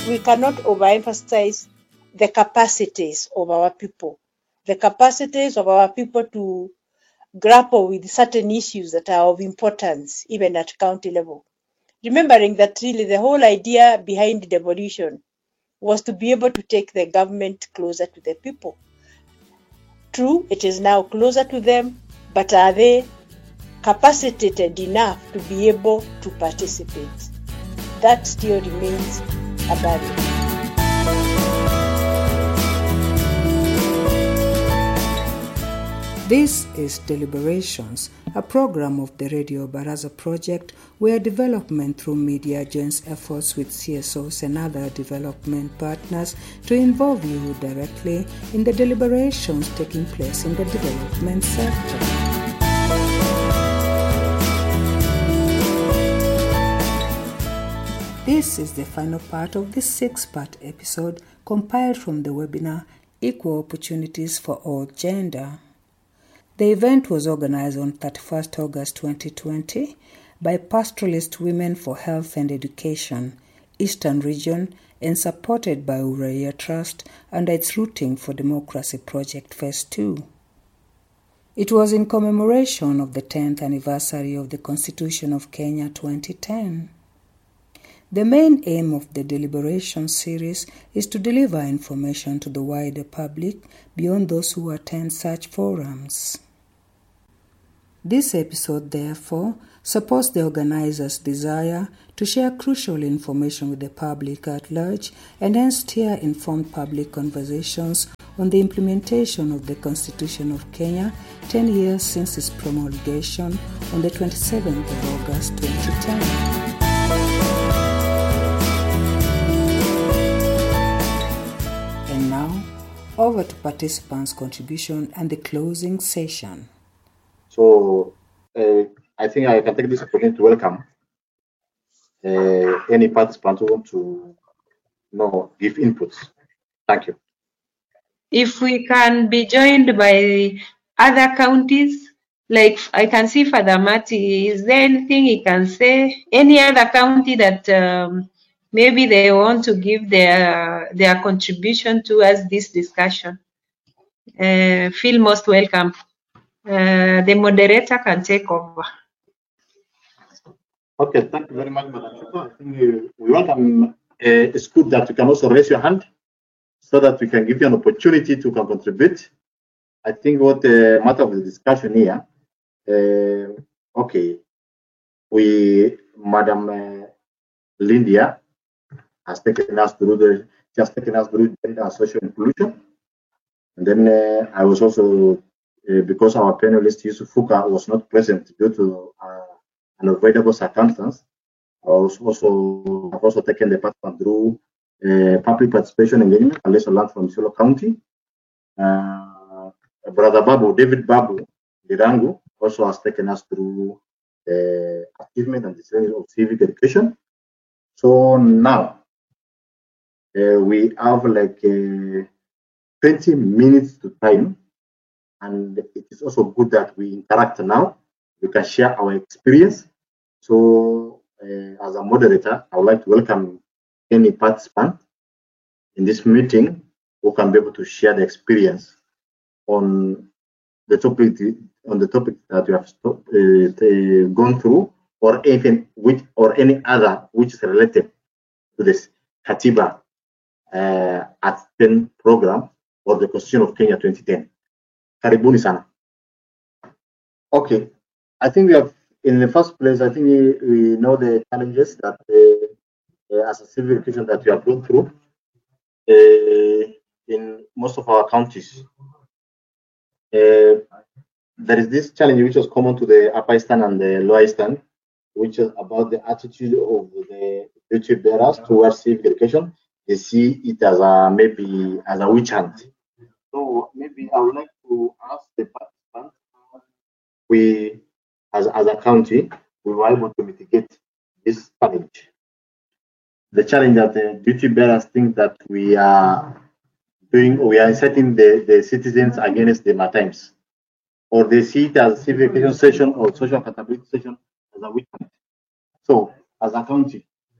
we cannot overemphasize the capacities of our people, to grapple with certain issues that are of importance, even at county level. Remembering that really the whole idea behind devolution was to be able to take the government closer to the people. True, it is now closer to them, but are they capacitated enough to be able to participate? That still remains a barrier. This is Deliberations, a program of the Radio Baraza project where development through media joins efforts with CSOs and other development partners to involve you directly in the deliberations taking place in the development sector. This is the final part of this 6-part episode compiled from the webinar Equal Opportunities for All Gender. The event was organized on 31st August 2020 by Pastoralist Women for Health and Education, Eastern Region, and supported by Uraia Trust under its Rooting for Democracy Project Phase 2. It was in commemoration of the 10th anniversary of the Constitution of Kenya 2010. The main aim of the deliberation series is to deliver information to the wider public beyond those who attend such forums. This episode, therefore, supports the organizers' desire to share crucial information with the public at large and hence steer informed public conversations on the implementation of the Constitution of Kenya 10 years since its promulgation on the 27th of August 2010. And now, over to participants' contribution and the closing session. So I think I can take this opportunity to welcome any participant who want to give inputs. Thank you. If we can be joined by other counties, like I can see Father Mati, is there anything he can say? Any other county that maybe they want to give their contribution towards this discussion? Feel most welcome. The moderator can take over. Okay, thank you very much, Madam Shukla. I think we welcome. It's good that you can also raise your hand so that we can give you an opportunity to contribute. I think what the matter of the discussion here, Madam Lindia has taken us through gender and social inclusion. And then I was also, because our panelist Yusuf Fuka was not present due to an unavoidable circumstance, I was also taken the part through public participation engagement and lesson learned from Isiolo County. Brother David Babu Dirangu also has taken us through the achievement and the training of civic education. So now we have like 20 minutes to time, and it is also good that we interact now. We can share our experience. So as a moderator, I would like to welcome any participant in this meeting who can be able to share the experience on the topic that we have gone through, or even any other which is related to this Katiba at 10 program or the Constitution of Kenya 2010. Karibuni sana. Okay, I think we have, in the first place, I think we know the challenges that as a civil education that we have gone through in most of our counties. There is this challenge which was common to the Upper Eastern and the Lower Eastern, which is about the attitude of the duty bearers towards civic education. They see it as maybe as a witch hunt. So maybe I would like to ask the participants, we as a county, we were able to mitigate this challenge. The challenge that the duty bearers think that we are inciting the citizens against the times, or they see it as a civic education session or social accountability session as a witch hunt. So, as a county,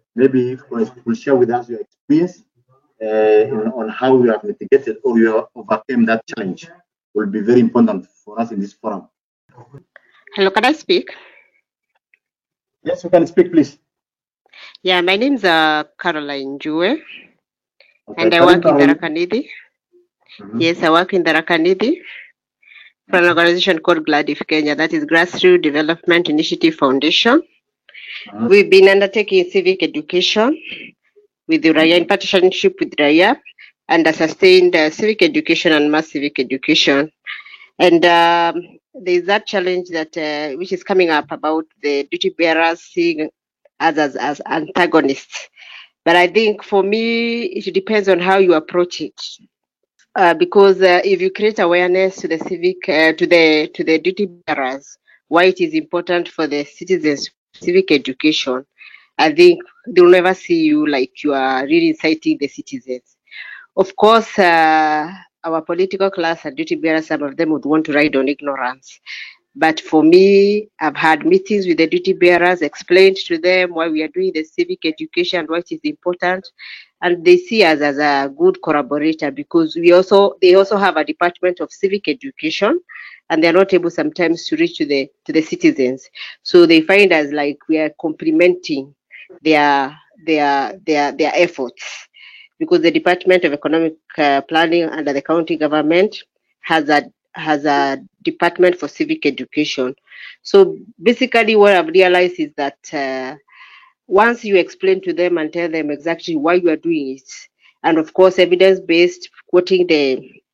maybe if you could share with us your experience on how you have mitigated or you have overcome that challenge will be very important for us in this forum. Hello, can I speak? Yes, you can speak, please. Yeah, my name's Caroline Jue, Okay, and I work in Tharaka-Nithi. Yes, I work in Tharaka-Nithi for an organization called GLADIF Kenya, that is Grassroots Development Initiative Foundation. We've been undertaking civic education with the Raya in partnership with Raya, and a sustained civic education and mass civic education. And there's that challenge that which is coming up about the duty bearers seeing others as antagonists. But I think for me, it depends on how you approach it. Because if you create awareness to the civic, to the duty bearers, why it is important for the citizens civic education, I think they will never see you like you are really inciting the citizens. Of course, our political class and duty bearers, some of them would want to ride on ignorance. But for me, I've had meetings with the duty bearers, explained to them why we are doing the civic education, what is important, and they see us as a good collaborator because they also have a department of civic education, and they're not able sometimes to reach to the citizens. So they find us like we are complementing their efforts, because the Department of Economic Planning under the county government has a department for civic education. So basically what I've realized is that once you explain to them and tell them exactly why you are doing it, and of course evidence-based, quoting the